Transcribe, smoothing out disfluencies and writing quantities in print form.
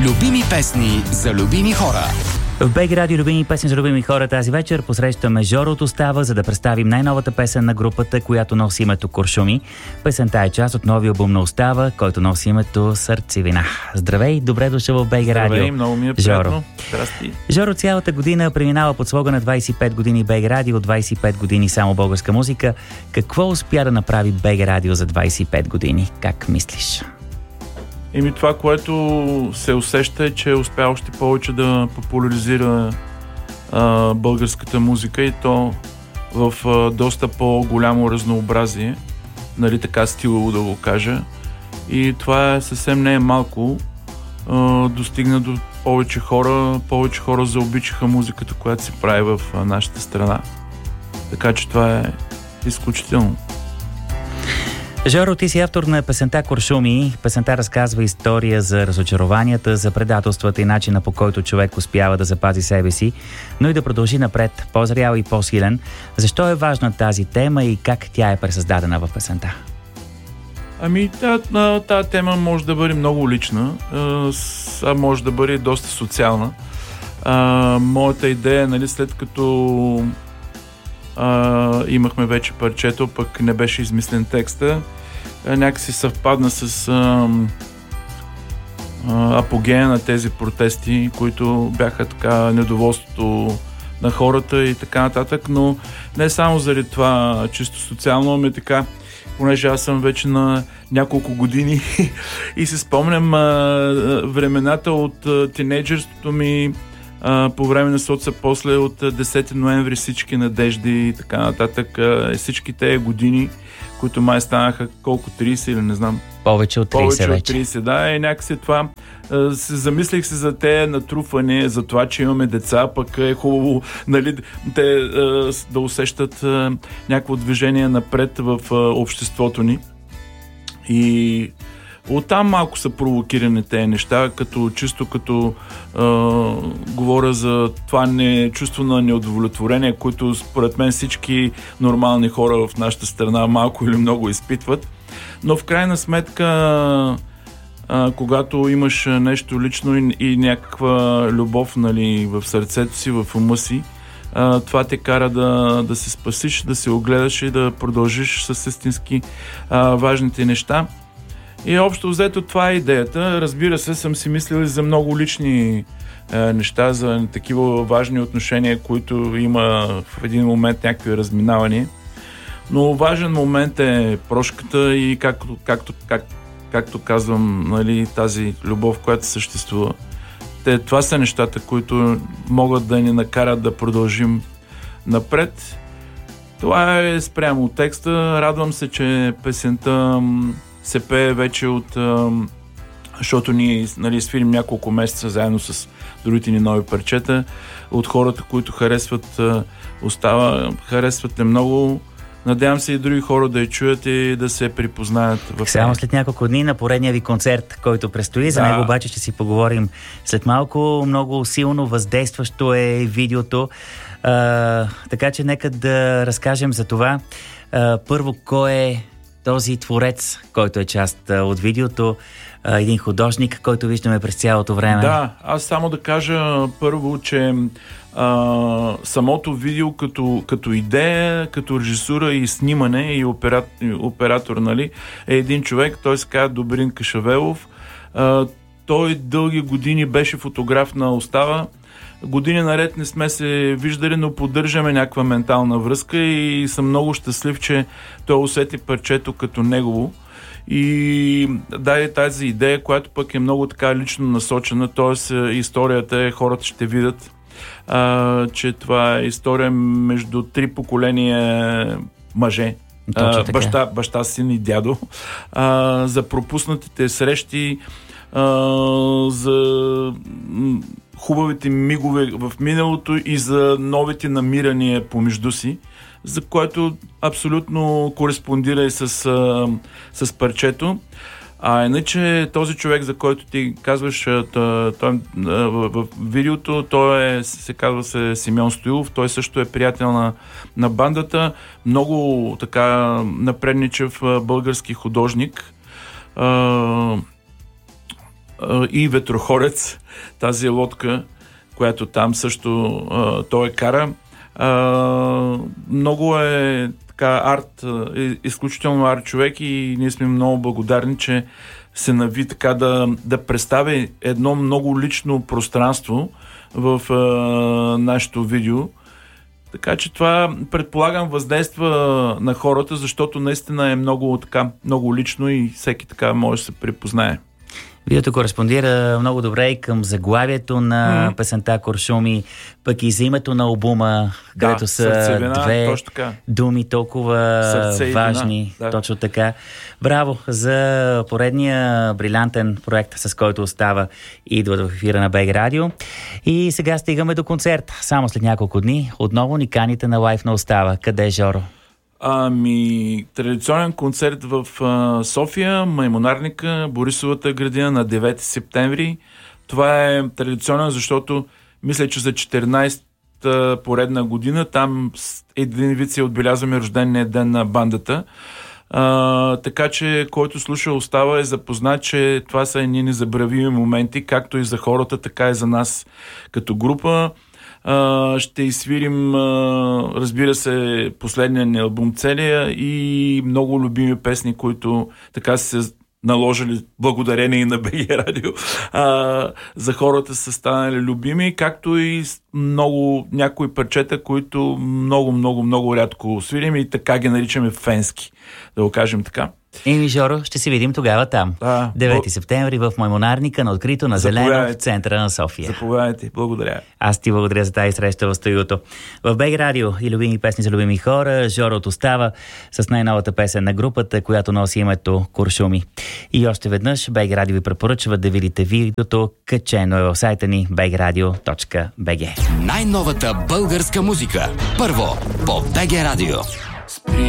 Любими песни за любими хора. В БГ Радио любими песни за любими хора тази вечер посрещаме Жоро от Остава, за да представим най-новата песен на групата, която носи името Куршуми. Песента е част от новия албум на Остава, който носи името Сърцевина. Здравей, добре дошъл в БГ Радио. Здравей, много ми е приятно. Здрасти. Жоро цялата година преминава под слога на 25 години БГ Радио, 25 години само българска музика. Какво успя да направи БГ Радио за 25 години? Как мислиш? Това, което се усеща е, че успя още повече да популяризира българската музика и то в доста по-голямо разнообразие, нали така стилово да го кажа. И това съвсем не е малко. Достигна до повече хора заобичаха музиката, която се прави в нашата страна. Така че това е изключително. Жоро, ти си автор на песента Куршуми. Песента разказва история за разочарованията, за предателствата и начина, по който човек успява да запази себе си, но и да продължи напред, по-зрял и по-силен. Защо е важна тази тема и как тя е пресъздадена в песента? Тази тема може да бъде много лична, може да бъде доста социална. Моята идея, нали, след като имахме вече парчето, пък не беше измислен текста, някакси съвпадна с апогея на тези протести, които бяха така недоволството на хората и така нататък, но не само заради това чисто социално, ами така, понеже аз съм вече на няколко години и се спомням времената от тинейджерството ми, по време на соца, после от 10 ноември всички надежди и така нататък, всички тези години, които май станаха колко, 30 или не знам. Повече от 30 Повече вече. от 30, да, и някакси това се замислих се за те натрупване, за това, че имаме деца, пък е хубаво, нали, те да усещат някакво движение напред в обществото ни. И оттам малко са провокирани тези неща, чисто като говоря за това чувство на неудовлетворение, което според мен всички нормални хора в нашата страна малко или много изпитват. Но в крайна сметка, когато имаш нещо лично и някаква любов, нали, в сърцето си, в ума си, това те кара да се спасиш, да се огледаш и да продължиш с истински важните неща. И общо взето това е идеята. Разбира се, съм си мислил и за много лични неща, за такива важни отношения, които има в един момент някакви разминавания. Но важен момент е прошката и както казвам, нали, тази любов, която съществува. Това са нещата, които могат да ни накарат да продължим напред. Това е спрямо текста. Радвам се, че песента се пее вече защото ние, нали, свирим няколко месеца заедно с другите ни нови парчета, от хората, които харесват Остава, харесват много. Надявам се и други хора да я чуят и да се припознаят в нея. Само след няколко дни на поредния ви концерт, който предстои. За него обаче ще си поговорим след малко. Много силно въздействащо е видеото. Така че нека да разкажем за това. Първо, кой е този творец, който е част от видеото, един художник, който виждаме през цялото време. Да, аз само да кажа първо, че самото видео като идея, като режисура и снимане и оператор, нали, е един човек, той се казва Добрин Кашавелов. Той дълги години беше фотограф на Остава. Години наред не сме се виждали, но поддържаме някаква ментална връзка и съм много щастлив, че той усети парчето като негово и даде тази идея, която пък е много така лично насочена, т.е. историята е, хората ще видят, че това е история между 3 поколения мъже. Баща, син и дядо, за пропуснатите срещи, за хубавите мигове в миналото и за новите намирания помежду си, за което абсолютно кореспондира и с парчето. Иначе този човек, за който ти казваш, в видеото, той се казва Симеон Стоилов, той също е приятел на бандата, много така напредничав български художник. и Ветрохорец, тази лодка, която там също той кара. Много е така изключително арт човек и ние сме много благодарни, че се нави така да представи едно много лично пространство в нашето видео. Така че това, предполагам, въздейства на хората, защото наистина е много лично и всеки така може да се припознае. Видеото кореспондира много добре и към заглавието на песента Куршуми, пък и за името на албума, където са две думи толкова важни. Точно така. Браво за поредния брилянтен проект, с който остава и идва в ефира на БГ Радио. И сега стигаме до концерт. Само след няколко дни отново ни каните на лайф на Остава. Къде е, Жоро? Традиционен концерт в София, Маймонарника, Борисовата градина на 9 септември. Това е традиционен, защото мисля, че за 14-та поредна година там един вид си отбелязваме рождения ден на бандата. Така че който слуша Остава е запознат, че това са едни незабравими моменти, както и за хората, така и за нас като група. Ще изсвирим, разбира се, последния ни албум целия и много любими песни, които така се наложили благодарение и на БГ Радио. За хората са станали любими, както и някои парчета, които много рядко свирим и така ги наричаме фенски, да го кажем така. Еми, Жоро, ще се видим тогава там. 9 септември в Маймонарника на открито на Зелено в центъра на София. Заповядайте, благодаря. Аз ти благодаря за тази среща в студиото. В БГ Радио и любими песни за любими хора, Жоро Остава с най-новата песен на групата, която носи името Куршуми. И още веднъж БГ Радио ви препоръчва да видите видеото, качено е в сайта ни bgradio.bg. Най-новата българска музика. Първо по БГ Радио.